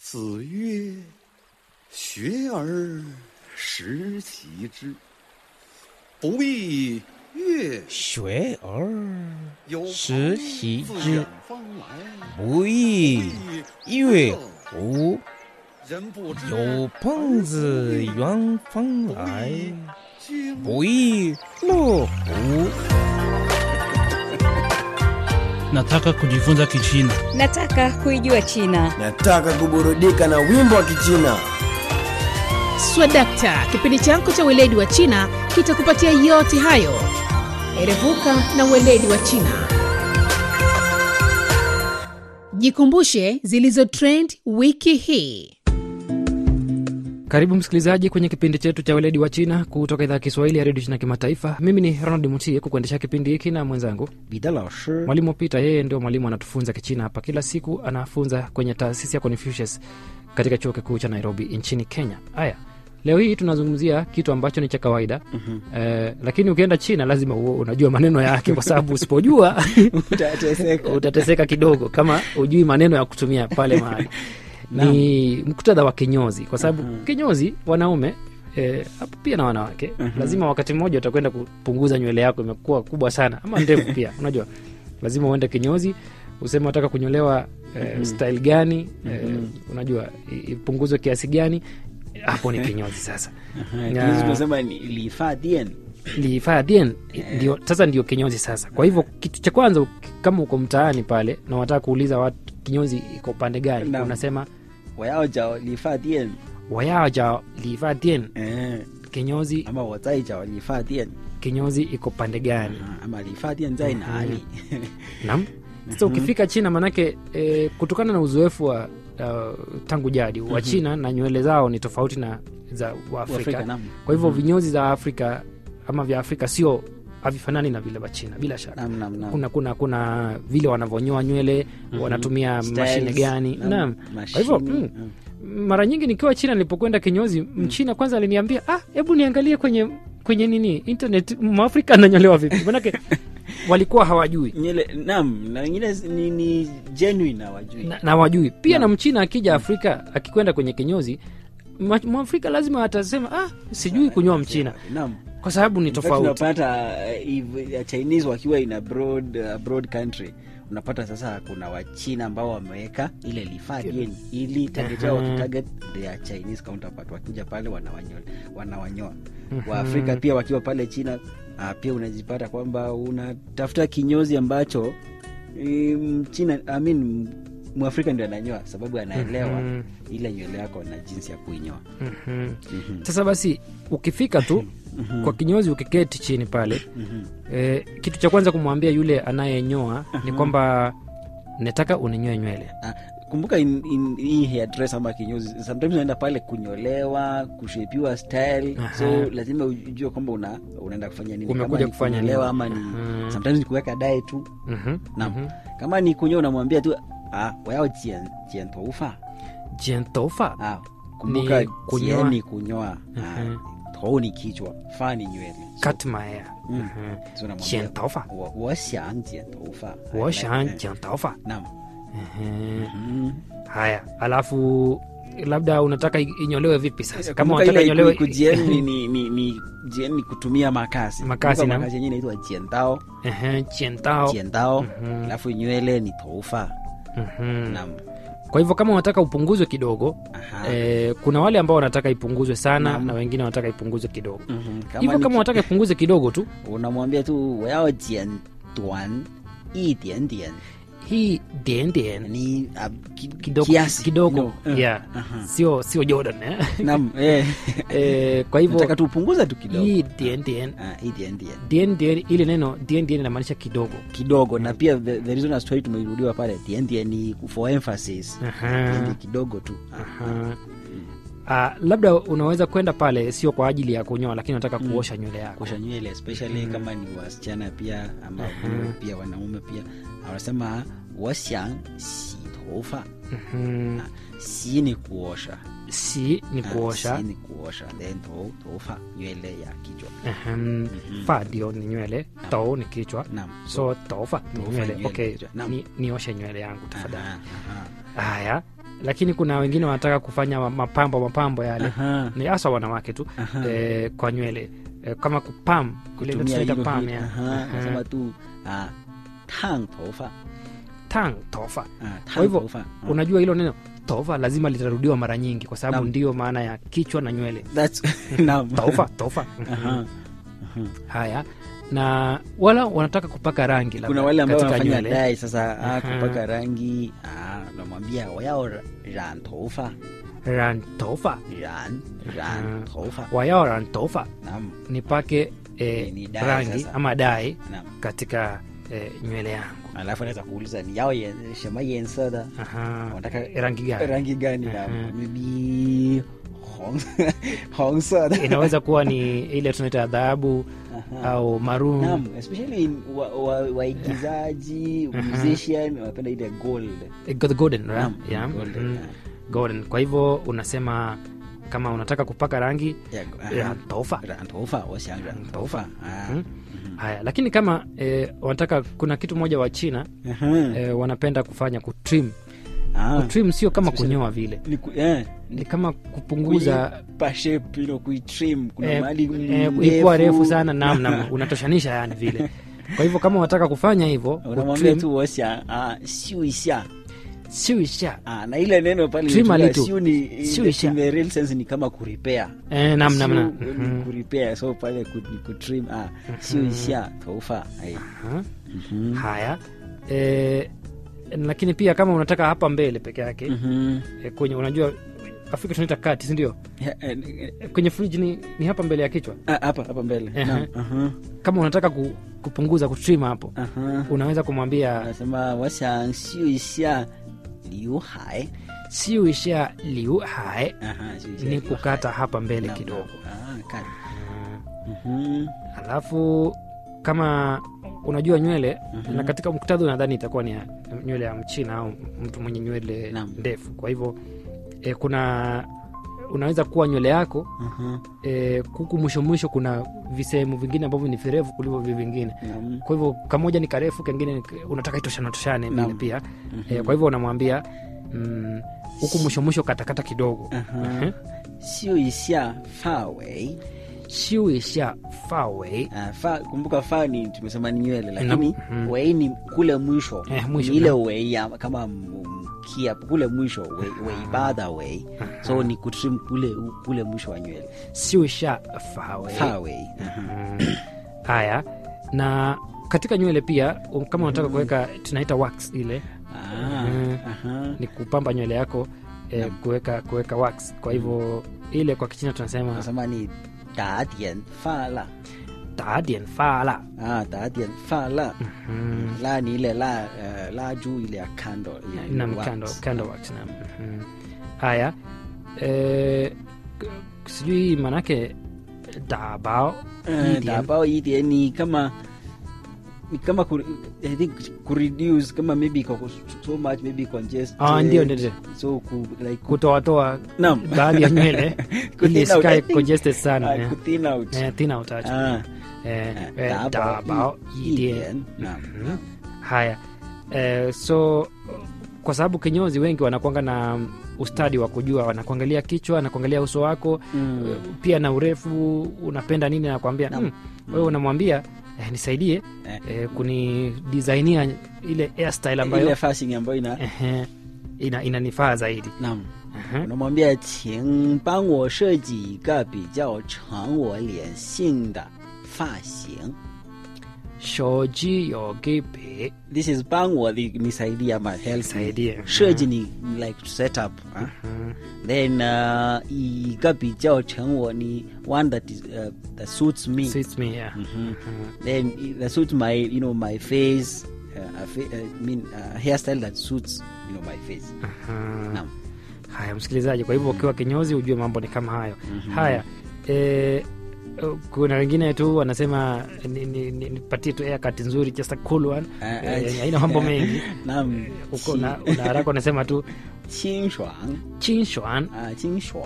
子曰：学而时习之，不亦乐乎？ 学而时习自之， 远方来， 不亦乐乎？ 人不知有朋自远方来， 君不亦乐乎？ Nataka kujifunza Kichina. Nataka kuijua China. Nataka kuburudika na wimbo wa Kichina. Swadakta, kipindi chako cha weledi wa China kitakupatia yote hayo. Erevuka na weledi wa China. Jikumbushe zilizo trend wiki hii. Karibu msikilizaji kwenye kipindi chetu cha weledi wa China kutoka idhaa ya Kiswahili ya Radio China Kimataifa. Mimi ni Ronald Mutie kukuendesha kipindi hiki na mwenzangu Bidalaoshi. Mwalimu Peter. Yeye ndio mwalimu anatufunza Kichina hapa kila siku, anafunza kwenye taasisi ya Confucius katika chuo kikuu cha Nairobi nchini Kenya. Haya, leo hii tunazungumzia kitu ambacho ni cha kawaida. Lakini ukienda China lazima unajua maneno yake, kwa sababu usipojua utateseka kidogo kama hujui maneno ya kutumia pale mahali. Ni muktadha wa kinyozi, kwa sababu kinyozi wanaume hapo pia na wanawake lazima wakati mmoja utakwenda kupunguza nywele yako, imekuwa kubwa sana ama ndefu pia. Unajua lazima uende kinyozi, useme unataka kunyolewa style gani, unajua ipunguzwe kiasi gani. Hapo ni kinyozi sasa. Kinyozi tunasema ni Lifaa dien ndio sasa, ndio kinyozi sasa. Kwa hivyo kitu cha kwanza, kama uko mtaani pale na unataka kuuliza watu kinyozi iko pande gani, unasema wayao jao lifaa dien. Wayao jao lifaa dien. Kinyozi ama wazai jao lifaa dien. Kinyozi iko pande gani? Ama lifaa dien zai na hali. Naam. Sasa ukifika China, manake kutokana na uzoefu wa tangu jadi wa China na nywele zao ni tofauti na za Afrika. Kwa hivyo vinyozi za Afrika ama vya Afrika sio havifanani na vile vya China bila shaka. Kuna vile wanavonyoa nywele, wanatumia mashine gani. Naam. Kwa hivyo mara nyingi nikiwa China, nilipokwenda kinyozi, Mchina kwanza aliniambia, hebu niangalie kwenye nini internet Mwafrika ananyolewa vipi. Manake walikuwa hawajui. Na wengine ni genuine hawajui. Na wajui. Pia na Mchina akija Afrika, akikwenda kwenye kinyozi, Mwafrika lazima atasema, sijui kunyoa Mchina. Naam. Kwa sababu ni tofauti. Unapata Chinese wakiwa in a broad country, unapata sasa kuna Wachina ambao wameweka ile lifaa dien ili target their Chinese counterpart, wakija pale wanawanyoa. Wa Afrika pia wakiwa pale China, pia unajipata kwamba unatafuta kinyozi ambacho China Mwafrika ndio ananyoa, sababu anaelewa ile nywele yako na jinsi ya kuinyoa. Sasa basi ukifika tu kwa kinyozi, ukiketi chini pale, kitu cha kwanza kumwambia yule anayenyoa ni kwamba nataka uninyoe nywele. Kumbuka hii hairdresser ama kinyozi, sometimes unaenda pale kunyolewa, kushapiwa style. So lazima ujue kwamba unaenda kufanya nini. Umekuja kufanya nini ama ni sometimes ni kuweka dye tu. Kama ni kunyoa, unamwambia tu wao jian toufa. Jian toufa. Kumbuka kunyoa ni kunyoa. Tou ni kichwa, fa ni nywele. Cut my hair. Jian toufa. Wo xiang jian toufa. Wo xiang jian toufa. Naam. Haya, alafu labda unataka inyolewe vipi sasa? Kama unataka inyolewe kujieni ni kutumia makasi. Makasi yenyewe inaitwa jiandao. Jiandao. Alafu nywele ni toufa. Naam. Kwa hivyo kama unataka upunguzwe kidogo, kuna wale ambao wanataka ipunguzwe sana na wengine wanataka ipunguzwe kidogo. Hivyo kama unataka ipunguzwe kidogo tu, unamwambia tu wao jian duan yi dian dian. Hii dian ni kidogo. Yeah. Sio Jordan. Naam. Kwa hivyo nataka tupunguza tu kidogo. Hii dian ile neno dian inamaanisha kidogo. Na pia the reason as to tumeirudiwa pale dian ni for emphasis. Dian kidogo tu. Labda unaweza kwenda pale sio kwa ajili ya kunyoa, lakini unataka kuosha nywele yako. Kuosha nywele especially kama ni wasichana pia ama pia wanaume pia. Wanasema wasiang si toufa. Si ni kuosha. Si ni kuosha. Then toufa nywele ya kichwa. Fa ndio ni nywele, tou ni kichwa. So toufa ni nywele. Okay, nioshe nywele yangu tafadhali. Haya. lakini kuna wengine wanataka kufanya mapambo yale. Aha. Ni hasa wanawake tu kwa nywele kama kupam ile Kutumia tunaita hilo pam hilo. ya. Aha, nasema tu tang tofa. Tang tofa. Tang Kwa hivyo tofa. unajua hilo neno tofa lazima litarudiwa mara nyingi kwa sababu Naam. ndio maana ya kichwa na nywele. That's naam. Tofa. Aha. Haya, na wala wanataka kupaka rangi labda Kuna wale ambao katika wanafanya nywele. dye sasa kupaka rangi namwambia wayao ran tofa. Ran tofa. Ran tofa. Wayao ran tofa. Naam. Nipake Ni dye rangi sasa. ama dye Naam. katika nywele yangu. Alafu anaweza kuuliza ni yao shema yensa da. Aha. Wanataka Rangi gani? rangi gani na maybe hongsa da. Inaweza kuwa ni ile tunaita dhahabu au maroon. Naam, especially waigizaji, musician wanapenda ile gold. Golden, right? Naam, Yeah. golden, Golden. Kwa hivyo unasema kama unataka kupaka rangi ya tofa. Ran tofa, wasiang ran tofa. Haya, lakini kama wanataka, kuna kitu moja wa China wanapenda kufanya kutrim. Kutrim sio kama kunyoa vile. Ni kama kupunguza shape, kuitrim, kuna mahali ilikuwa refu sana naam, unatoshanisha yani vile. Kwa hivyo kama unataka kufanya hivyo, unamwambia tu wasiang siuisha. Na ile neno pale siu ni in the real sense ni kama kurepair. Naam. Kurepair, so pale kutrim siuisha tofa. Haya, lakini pia kama unataka hapa mbele peke yake kwenye, unajua Afrika tunaita kati, si ndio? Kwenye fridge ni hapa mbele ya kichwa. Hapa mbele. Kama unataka kupunguza kutrim hapo, unaweza kumwambia anasema wasiang siuisha liu hai. Siuisha liu hai ni kukata hapa mbele kidogo. Alafu kama unajua nywele na katika muktadha nadhani itakuwa ni nywele ya Mchina au mtu mwenye nywele ndefu. Kwa hivyo kuna unaweza kuwa nywele yako kuku mwisho kuna visehemu vingine ambavyo ni virefu kuliko vingine. Kwa hivyo kamoja ni karefu, kingine unataka itoshane vile pia. Kwa hivyo unamwambia huku mwisho katakata kidogo. Siuisha fa wei. Siuisha fa wei. Kumbuka fa ni tumesema ni nywele, lakini wei ni kule mwisho. Ile wei kama kia kule mwisho wei bada wei. So ni kutrim kule mwisho wa nywele. Siuisha fa wei. Haya, na katika nywele pia kama unataka kuweka tunaita wax ile. Ni kupamba nywele yako kuweka wax. Kwa hivyo ile kwa Kichina tunasema ni da dian fa la. Da dian fa la. Da dian fa la. La ni ile la juu ile ya candle. Candle wax na. Haya, sijui manake da bao idian ni kama I think reduce kama maybe so much maybe congested. Ndio. So like kutoa baadhi ya nywele ili sky congested sana. Thin out. Thin out actually. Da bao idian. Haya, so kwa sababu kinyozi wengi wanakuanga na ustadi wa kujua, wanakuangalia kichwa, wanakuangalia uso wako, pia na urefu, unapenda nini, na kuambia wewe unamwambia nisaidie kuni designia ile hairstyle ambayo ile fashion ambayo inanifaa zaidi. Naam. Unamwambia qing bang wo sheji一个比较成我脸型的发型。 手机有给别 This is bang wo nisaidia ma help nisaidia. Sheji ni like to set up. Then 一个比较成我你 one that is that suits me. Suits me, yeah. Then that suits my my face. Hairstyle that suits my face. Naam. Haya msikilizaji, kwa hivyo ukiwa kinyozi ujue mambo ni kama hayo. Haya, kuna wengine tu wanasema nipatie tu haircut nzuri, just a cool one. Haina mambo mengi. Naam. Uko na haraka unasema tu qing shuang.